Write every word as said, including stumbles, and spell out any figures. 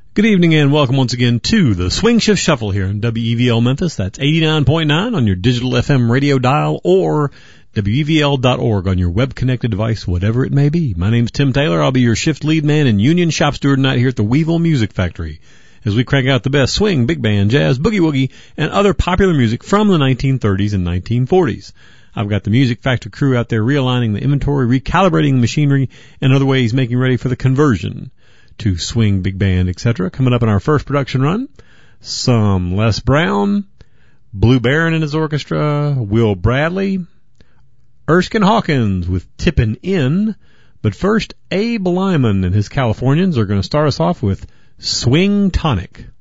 Good evening and welcome once again to the Swing Shift Shuffle here in W E V L Memphis. That's eighty-nine point nine on your digital F M radio dial or W E V L dot org on your web-connected device, whatever it may be. My name's Tim Taylor. I'll be your shift lead man and union shop steward tonight here at the Weevil Music Factory as we crank out the best swing, big band, jazz, boogie-woogie, and other popular music from the nineteen thirties and nineteen forties. I've got the Music Factory crew out there realigning the inventory, recalibrating the machinery, and other ways making ready for the conversion to swing, big band, et cetera. Coming up in our first production run, some Les Brown, Blue Baron and his orchestra, Will Bradley, Erskine Hawkins with Tippin' In. But first, Abe Lyman and his Californians are going to start us off with Swing Tonic.